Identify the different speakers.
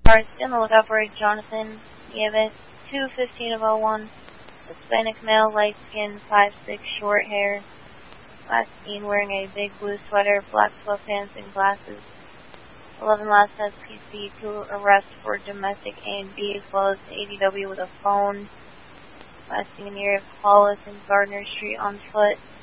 Speaker 1: Alright, stay on the lookout for a Jonathan Nieves, 2:15 of 01. Hispanic male, light skin, 5'6", short hair. Last seen wearing a big blue sweater, black sweatpants, and glasses. 11 last SPC to arrest for domestic A&B as well as ADW with a phone. Last seen in the area of Hollis and Gardner Street on foot.